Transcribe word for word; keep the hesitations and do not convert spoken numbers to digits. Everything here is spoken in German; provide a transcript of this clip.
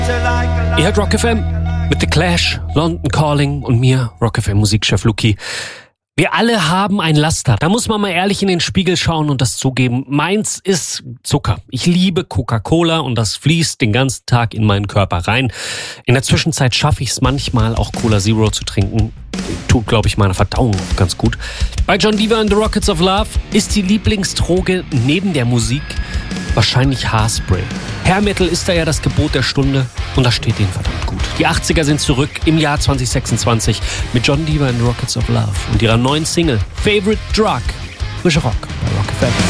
Ihr hört Rock F M mit The Clash, London Calling und mir, Rock F M Musikchef Luki. Wir alle haben ein Laster. Da muss man mal ehrlich in den Spiegel schauen und das zugeben. Meins ist Zucker. Ich liebe Coca-Cola und das fließt den ganzen Tag in meinen Körper rein. In der Zwischenzeit schaffe ich es manchmal auch Cola Zero zu trinken. Tut, glaube ich, meiner Verdauung auch ganz gut. Bei John Diva and the Rockets of Love ist die Lieblingsdroge neben der Musik wahrscheinlich Haarspray. Hair Metal ist da ja das Gebot der Stunde und das steht ihnen verdammt gut. Die achtziger sind zurück im Jahr zwanzig sechsundzwanzig mit John Diva and the Rockets of Love und ihrer neuen Single Favorite Drug. Frische Rock bei Rock F M.